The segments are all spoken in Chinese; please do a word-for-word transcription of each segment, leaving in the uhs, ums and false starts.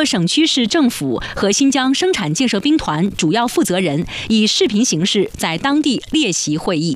各省区市政府和新疆生产建设兵团主要负责人以视频形式在当地列席会议。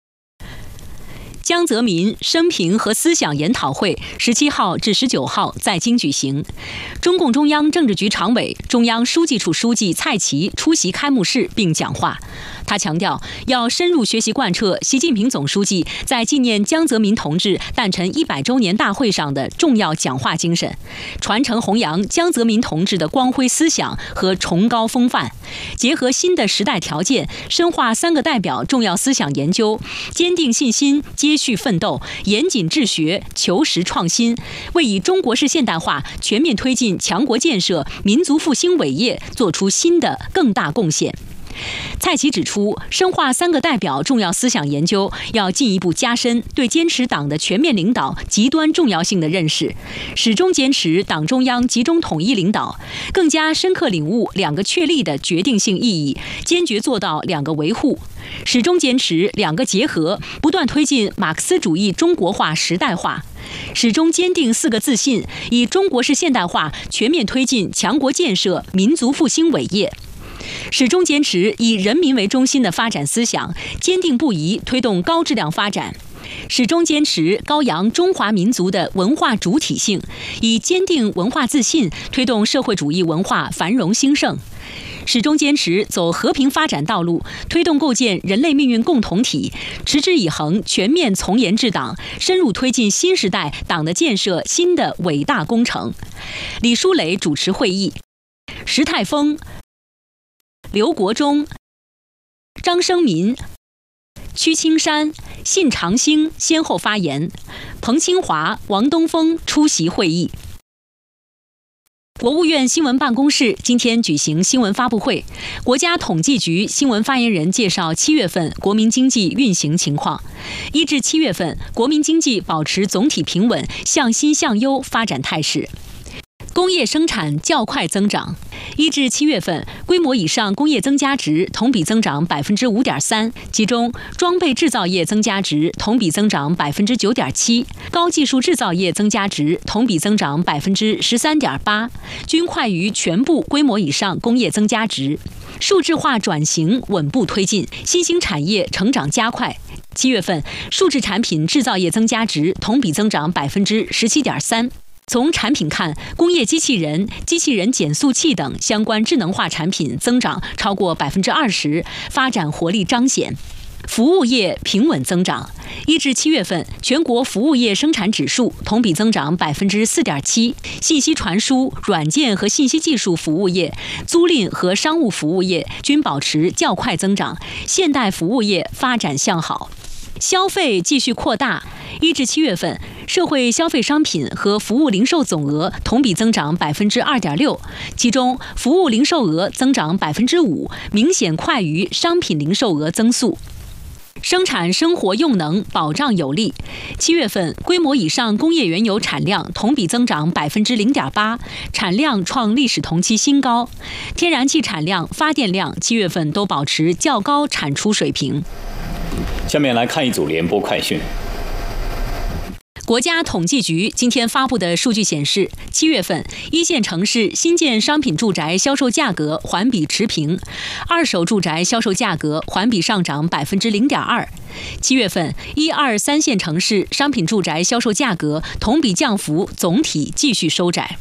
江泽民生平和思想研讨会十七号至十九号在京举行，中共中央政治局常委、中央书记处书记蔡奇出席开幕式并讲话。他强调，要深入学习贯彻习近平总书记在纪念江泽民同志诞辰一百周年大会上的重要讲话精神，传承弘扬江泽民同志的光辉思想和崇高风范，结合新的时代条件，深化三个代表重要思想研究，坚定信心，接续奋斗，严谨治学，求实创新，为以中国式现代化全面推进强国建设、民族复兴伟业做出新的更大贡献。蔡奇指出，深化三个代表重要思想研究，要进一步加深对坚持党的全面领导极端重要性的认识，始终坚持党中央集中统一领导，更加深刻领悟两个确立的决定性意义，坚决做到两个维护，始终坚持两个结合，不断推进马克思主义中国化时代化，始终坚定四个自信，以中国式现代化全面推进强国建设、民族复兴伟业。始终坚持以人民为中心的发展思想，坚定不移推动高质量发展；始终坚持高扬中华民族的文化主体性，以坚定文化自信推动社会主义文化繁荣兴盛；始终坚持走和平发展道路，推动构建人类命运共同体，持之以恒全面从严治党，深入推进新时代党的建设新的伟大工程。李书磊主持会议，石泰峰、刘国忠、张生民、屈青山、信长兴先后发言，彭清华、王东峰出席会议。国务院新闻办公室今天举行新闻发布会，国家统计局新闻发言人介绍七月份国民经济运行情况。一至七月份，国民经济保持总体平稳、向新向优发展态势。工业生产较快增长，一至七月份，规模以上工业增加值同比增长百分之五点三，其中装备制造业增加值同比增长百分之九点七，高技术制造业增加值同比增长百分之十三点八，均快于全部规模以上工业增加值。数字化转型稳步推进，新兴产业成长加快。七月份，数字产品制造业增加值同比增长百分之十七点三。从产品看，工业机器人、机器人减速器等相关智能化产品增长超过百分之二十，发展活力彰显。服务业平稳增长，一至七月份，全国服务业生产指数同比增长百分之四点七，信息传输、软件和信息技术服务业、租赁和商务服务业均保持较快增长，现代服务业发展向好。消费继续扩大，一至七月份，社会消费商品和服务零售总额同比增长百分之二点六，其中服务零售额增长百分之五，明显快于商品零售额增速。生产生活用能保障有力，七月份规模以上工业原油产量同比增长百分之零点八，产量创历史同期新高。天然气产量、发电量七月份都保持较高产出水平。 下面来看一组联播快讯。 国家统计局今天发布的数据显示，七月份一线城市新建商品住宅销售价格环比持平，二手住宅销售价格环比上涨百分之零点二。七月份一二三线城市商品住宅销售价格同比降幅总体继续收窄。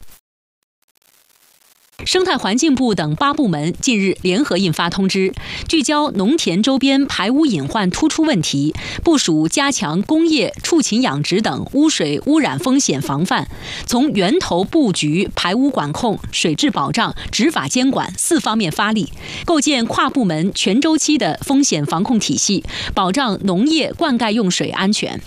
生态环境部等八部门近日联合印发通知，聚焦农田周边排污隐患突出问题，部署加强工业、畜禽养殖等污水污染风险防范，从源头布局、排污管控、水质保障、执法监管四方面发力，构建跨部门全周期的风险防控体系，保障农业灌溉用水安全。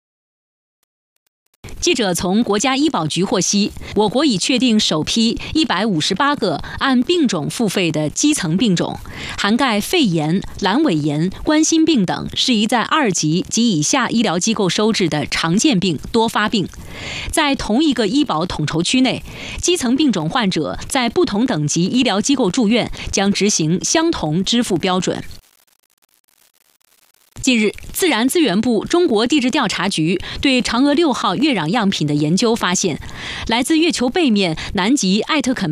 记者从国家医保局获悉，我国已确定首批一百五十八个按病种付费的基层病种，涵盖肺炎、阑尾炎、冠心病等适宜在二级及以下医疗机构收治的常见病、多发病。在同一个医保统筹区内，基层病种患者在不同等级医疗机构住院将执行相同支付标准。近日，自然资源部中国地质调查局对嫦娥六号月壤样品的研究发现，来自月球背面南极艾特肯